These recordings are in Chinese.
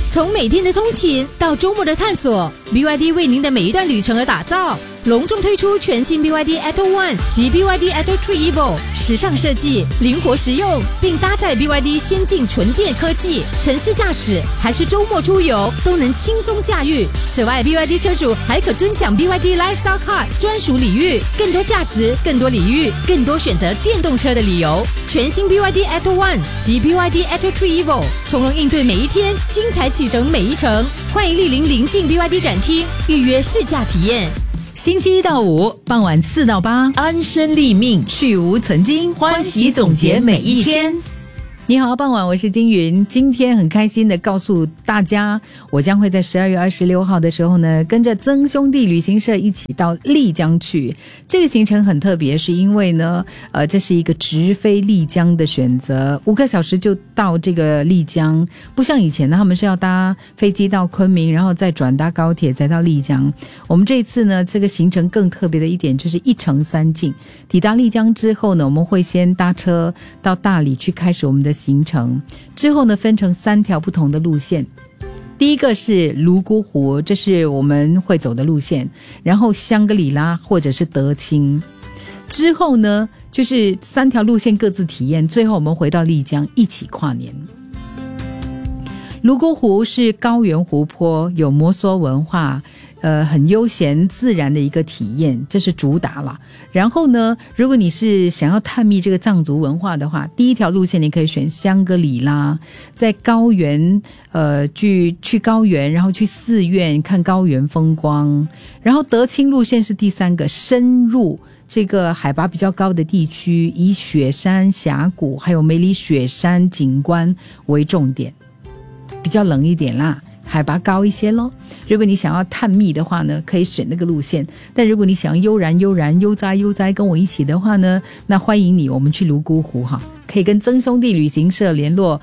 从每天的通勤到周末的探索， BYD 为您的每一段旅程而打造。隆重推出全新 BYD Atto One 及 BYD Atto 3 Evo， 时尚设计，灵活实用，并搭载 BYD 先进纯电科技，城市驾驶还是周末出游都能轻松驾驭。此外 BYD 车主还可尊享 BYD Lifestyle Card 专属礼遇，更多价值，更多礼遇，更多选择电动车的理由。全新 BYD Atto One 及 BYD Atto 3 Evo， 从容应对每一天，精彩启程每一程。欢迎莅临临近 BYD 展厅预约试驾体验。 星期一到五傍晚4到8， 安身立命， 去无存菁， 欢喜总结每一天。 你好，傍晚，我是金云。今天很开心的告诉大家，我将会在12月26号的时候呢，跟着曾兄弟旅行社一起到丽江去。这个行程很特别，是因为呢，这是一个直飞丽江的选择，5个小时就到这个丽江，不像以前呢，他们是要搭飞机到昆明，然后再转搭高铁再到丽江。我们这一次呢，这个行程更特别的一点就是1程3境。抵达丽江之后呢，我们会先搭车到大理去开始我们的行程，之后呢分成3条不同的路线。第一个是泸沽湖，这是我们会走的路线，然后香格里拉或者是德清，之后呢就是3条路线各自体验，最后我们回到丽江一起跨年。泸沽湖是高原湖泊，有摩梭文化，很悠闲自然的一个体验，这是主打啦。然后呢，如果你是想要探秘这个藏族文化的话，第一条路线你可以选香格里拉，在高原去高原，然后去寺院看高原风光。然后德清路线是第3个，深入这个海拔比较高的地区，以雪山峡谷还有梅里雪山景观为重点，比较冷一点啦，海拔高一些咯。如果你想要探秘的话呢，可以选那个路线。但如果你想要悠然悠哉跟我一起的话呢，那欢迎你，我们去泸沽湖哈，可以跟曾兄弟旅行社联络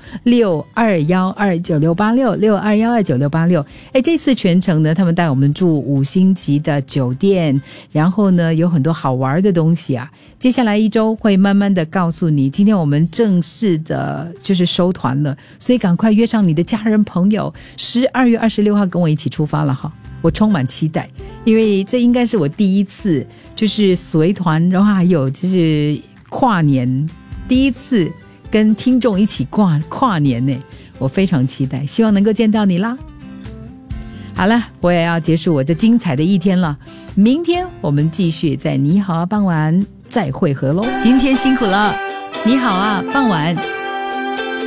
62129686，62129686。这次全程呢，他们带我们住5星级的酒店，然后呢有很多好玩的东西啊。接下来1周会慢慢的告诉你。今天我们正式的就是收团了，所以赶快约上你的家人朋友，12月26号跟我一起出发了哈。我充满期待，因为这应该是我第一次就是随团，然后还有就是跨年，第一次跟听众一起跨年呢，我非常期待，希望能够见到你啦。好了，我也要结束我这精彩的一天了，明天我们继续在你好啊傍晚再会合咯。今天辛苦了，你好啊傍晚。